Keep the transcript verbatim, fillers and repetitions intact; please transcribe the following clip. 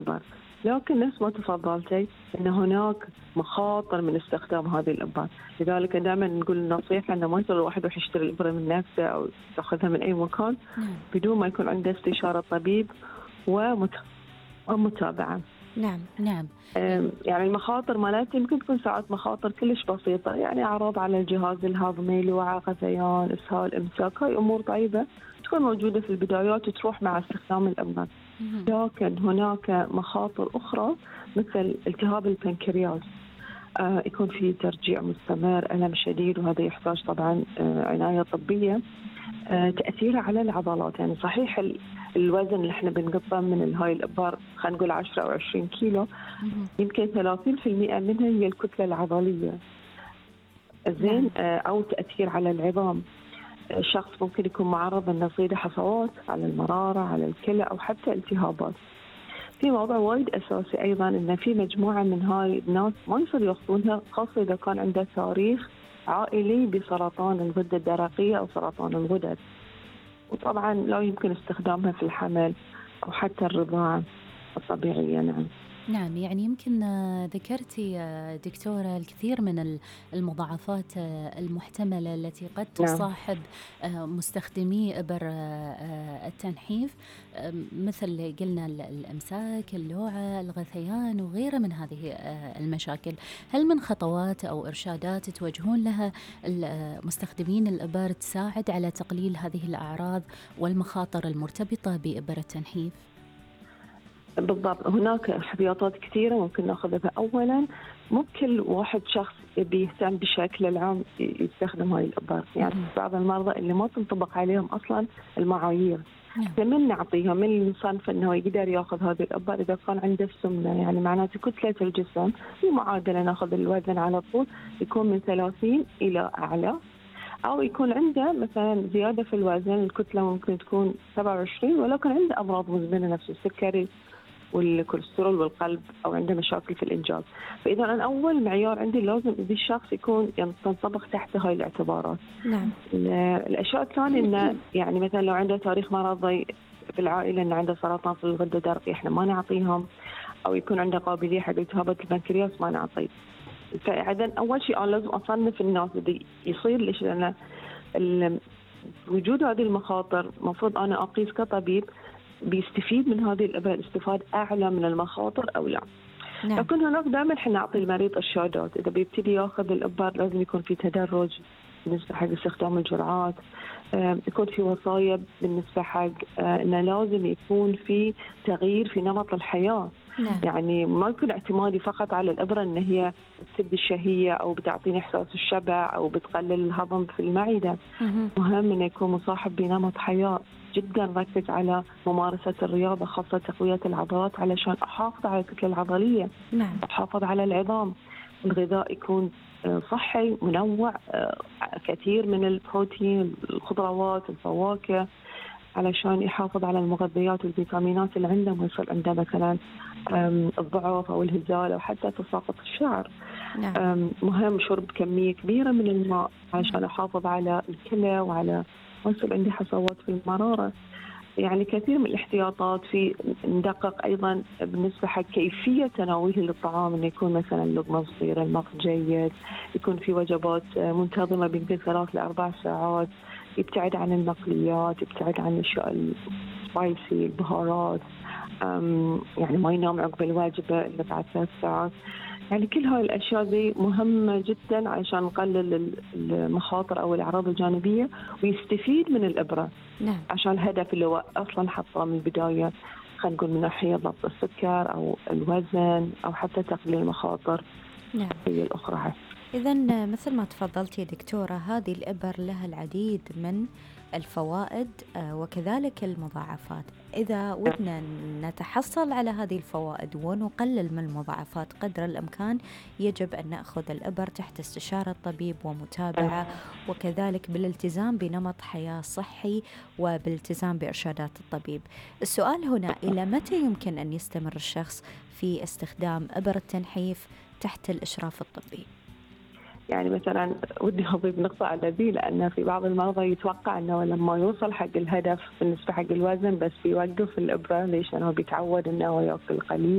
الإبر. لكن نفس ما تفضلتي أن هناك مخاطر من استخدام هذه الإبر، لذلك دائما نقول النصيحة أنه ما يصير الواحد يروح يشتري الإبرة من نفسه أو يأخذها من أي مكان نعم. بدون ما يكون عنده استشارة طبيب ومت... ومتابعة. نعم نعم. أم، يعني المخاطر مالتي يمكن تكون ساعات مخاطر كلش بسيطة، يعني أعراض على الجهاز الهضمي، لوعة، غثيان، إسهال، إمساك، هاي أمور طيبة تكون موجودة في البدايات وتروح مع استخدام الأبناء. مهم. لكن هناك مخاطر أخرى مثل التهاب البنكرياس، آه يكون في ترجيع مستمر، ألم شديد، وهذا يحتاج طبعا آه عناية طبية. آه تأثيرها على العضلات، يعني صحيح ال- الوزن اللي احنا بنقطه من هاي الإبار خلينا نقول عشرة أو عشرين كيلو، مهم. يمكن ثلاثين بالمئة منها هي الكتلة العضلية. زين. نعم. آه أو تأثير على العظام، الشخص ممكن يكون معرض أن يصيده حصوات على المرارة، على الكلى، أو حتى التهابات. في موضوع وايد أساسي أيضا أن في مجموعة من هاي الناس ما يصير ياخذونها، خاصة إذا كان عنده تاريخ عائلي بسرطان الغدة الدرقية أو سرطان الغدد، وطبعا لا يمكن استخدامها في الحمل أو حتى الرضاعة الطبيعية. نعم. نعم، يعني يمكن آه، ذكرتي آه، دكتورة الكثير من ال- المضاعفات آه، المحتملة التي قد نعم. تصاحب آه، مستخدمي إبر آه، آه، التنحيف، آه، مثل قلنا ال- الإمساك، اللوعة، الغثيان وغيرها من هذه آه، المشاكل. هل من خطوات أو إرشادات توجهون لها ال- آه، مستخدمين الإبر تساعد على تقليل هذه الأعراض والمخاطر المرتبطة بإبر التنحيف؟ بالضبط، هناك احتياطات كثيرة ممكن ناخذها. أولا، مو كل واحد شخص يبي يهتم بشكل العام يستخدم هاي الإبر، يعني مهم. بعض المرضى اللي ما تنطبق عليهم أصلا المعايير، نعم. فمن نعطيهم من المصنف أنه يقدر ياخذ هذه الإبر إذا كان عنده السمنة، يعني معناته كتلة الجسم في معادلة، ناخذ الوزن على طول يكون من ثلاثين إلى أعلى، أو يكون عنده مثلا زيادة في الوزن، الكتلة ممكن تكون سبعة وعشرين ولكن عنده أمراض مزمنة نفس السكري والكوليسترول والقلب، أو عنده مشاكل في الإنجاب. فإذا أنا أول معيار عندي لازم إذا الشخص يكون ينطبق تحت هاي الاعتبارات. نعم. ال- الأشياء الثانية إنه يعني مثلا لو عنده تاريخ مرضي في العائلة، إنه عنده سرطان في الغدة الدرقية، إحنا ما نعطيهم، أو يكون عنده قابلية حق التهابات البنكرياس ما نعطيه. فإذا أول شيء أنا لازم أصنف الناس اللي يصير ليش، لأن ال- وجود هذه المخاطر مفروض أنا أقيس كطبيب بيستفيد من هذه الإبرة استفادة أعلى من المخاطر أو لا. نعم. لكن هناك دائما احنا نعطي المريض إرشادات، إذا بيبتدي ياخذ الإبر لازم يكون في تدرج بالنسبة حق استخدام الجرعات، آم، يكون في وصايا بالنسبة حق آه، إنه لازم يكون في تغيير في نمط الحياة. نعم. يعني ما يكون اعتمادي فقط على الإبرة إن هي بتسد الشهية أو بتعطيني إحساس الشبع أو بتقلل الهضم في المعدة. مهم. مهم إنه يكون مصاحب بنمط حياة. جدا ركز على ممارسة الرياضة، خاصة تقوية العضلات، علشان أحافظ على الكتلة العضلية، نعم. أحافظ على العظام. الغذاء يكون آه، صحي منوع، آه، كثير من البروتين، الخضروات، الفواكه، علشان يحافظ على المغذيات والفيتامينات اللي عنده، ما يصير عنده مثلا آم، الضعف أو الهزال أو حتى تساقط الشعر. نعم. آم، مهم شرب كمية كبيرة من الماء علشان أحافظ على الكلى وعلى ما يصير عندي حصوات في المرارة. يعني كثير من الاحتياطات. في ندقق أيضا بالنسبة حق كيفية تناوله للطعام، إنه يكون مثلا لقمة صغيرة، الماء جيد، يكون في وجبات آه، منتظمة بين ثلاث لأربع ساعات، يبتعد عن المقليات، يبتعد عن الأشياء السبايسي، البهارات، أم، يعني ما ينام عقب الوجبة إلا بعد ثلاث ساعات. يعني كل هاي الأشياء دي مهمة جدا عشان نقلل ال- المخاطر أو الأعراض الجانبية، ويستفيد من الإبرة نعم. عشان الهدف اللي هو أصلا حطه من البداية، خلينا نقول من ناحية ضبط السكر أو الوزن أو حتى تقليل المخاطر نعم. الصحية الأخرى. إذن مثل ما تفضلت يا دكتورة، هذه الإبر لها العديد من الفوائد آه، وكذلك المضاعفات. إذا ودنا نتحصل على هذه الفوائد ونقلل من المضاعفات قدر الإمكان، يجب أن نأخذ الإبر تحت استشارة طبيب ومتابعة، وكذلك بالالتزام بنمط حياة صحي وبالالتزام بإرشادات الطبيب. السؤال هنا، إلى متى يمكن أن يستمر الشخص في استخدام إبر التنحيف تحت الإشراف الطبي؟ يعني مثلا ودي أضيف نقطة على ذي، لأن في بعض المرضى يتوقع أنه لما يوصل حق الهدف بالنسبة حق الوزن بس بيوقف الإبرة، ليش؟ لأنه بيتعود أنه يأكل قليل